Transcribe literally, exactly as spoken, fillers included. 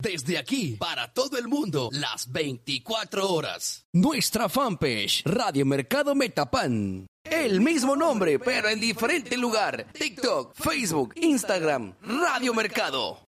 Desde aquí, para todo el mundo, las veinticuatro horas. Nuestra fanpage, Radio Mercado Metapan. El mismo nombre, pero en diferente lugar. TikTok, Facebook, Instagram, Radio Mercado.